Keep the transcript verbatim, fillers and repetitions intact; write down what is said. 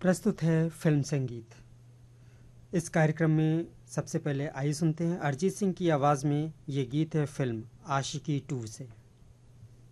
प्रस्तुत है फिल्म संगीत। इस कार्यक्रम में सबसे पहले आइए सुनते हैं अरिजीत सिंह की आवाज़ में ये गीत है फिल्म आशिकी टू से।